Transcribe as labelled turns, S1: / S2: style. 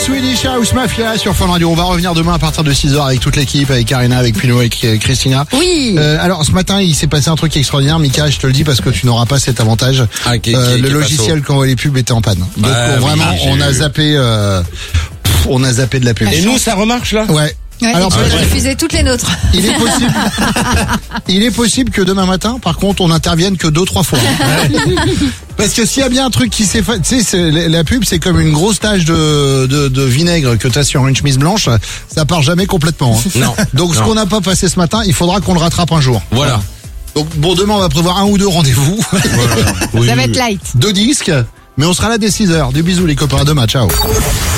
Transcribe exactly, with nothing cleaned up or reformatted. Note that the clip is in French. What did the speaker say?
S1: Swedish House Mafia sur Fun Radio. On va revenir demain à partir de six heures avec toute l'équipe, avec Karina, avec Pino, avec Christina.
S2: Oui.
S1: Euh, alors ce matin, il s'est passé un truc extraordinaire, Mika, je te le dis parce que tu n'auras pas cet avantage.
S3: Ah, qui,
S1: euh,
S3: qui,
S1: le
S3: qui
S1: logiciel quand les pubs étaient en panne. Donc
S3: ouais,
S1: on, vraiment,
S3: oui,
S1: on a
S3: vu.
S1: zappé, euh, pff, on a zappé de la pub.
S3: Et nous, ça remarche là?
S1: Ouais.
S2: Ouais,
S1: Alors,
S2: tu
S1: ouais.
S2: vas diffuser toutes les nôtres.
S1: Il est possible. Il est possible que demain matin, par contre, on n'intervienne que deux, trois fois. Parce que s'il y a bien un truc qui s'est fait, tu sais, c'est- la pub, c'est comme une grosse tache de, de, de vinaigre que t'as sur une chemise blanche. Ça part jamais complètement. hein.
S3: Non.
S1: Donc, ce
S3: Non.
S1: qu'on n'a pas passé ce matin, il faudra qu'on le rattrape un jour.
S3: Voilà.
S1: Donc, bon, demain, on va prévoir un ou deux rendez-vous.
S3: Oui,
S2: Ça va
S3: oui.
S2: être light.
S1: Deux disques. Mais on sera là dès six heures. Des bisous, les copains. À demain. Ciao.